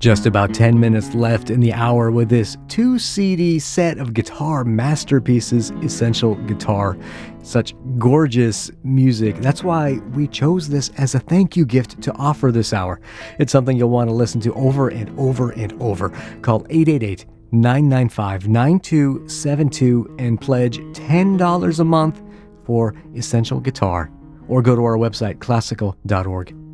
Just about 10 minutes left in the hour with this 2 CD set of guitar masterpieces, Essential Guitar. Such gorgeous music. That's why we chose this as a thank you gift to offer this hour. It's something you'll want to listen to over and over and over. Call 888-995-9272 and pledge $10 a month for Essential Guitar. Or go to our website, classical.org.